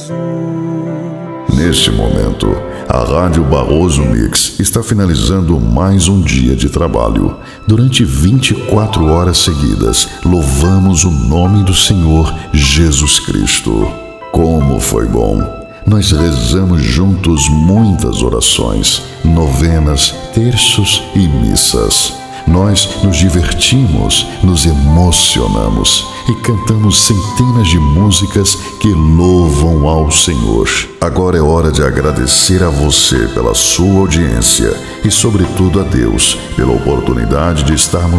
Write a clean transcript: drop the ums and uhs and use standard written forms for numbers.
Neste momento, a Rádio Barroso Mix está finalizando mais um dia de trabalho. Durante 24 horas seguidas, louvamos o nome do Senhor Jesus Cristo. Como foi bom! Nós rezamos juntos muitas orações, novenas, terços e missas. Nós nos divertimos, nos emocionamos e cantamos centenas de músicas que louvam ao Senhor. Agora é hora de agradecer a você pela sua audiência e, sobretudo, a Deus pela oportunidade de estarmos